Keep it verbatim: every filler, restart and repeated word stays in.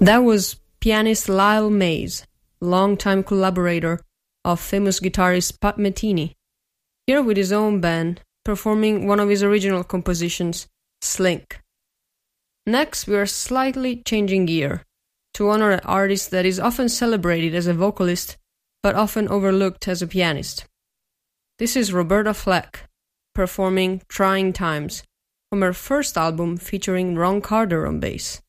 That was pianist Lyle Mays, longtime collaborator of famous guitarist Pat Metheny, here with his own band, performing one of his original compositions, Slink. Next, we are slightly changing gear to honor an artist that is often celebrated as a vocalist, but often overlooked as a pianist. This is Roberta Flack, performing Trying Times, from her first album featuring Ron Carter on bass.